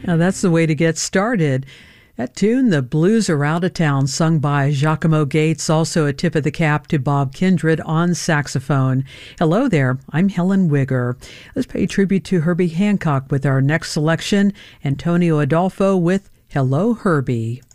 Now, that's the way to get started. That tune, The Blues Are Out of Town, sung by Giacomo Gates, also a tip of the cap to Bob Kindred on saxophone. Hello there, I'm Helen Wigger. Let's pay tribute to Herbie Hancock with our next selection, Antonio Adolfo with Hello, Herbie.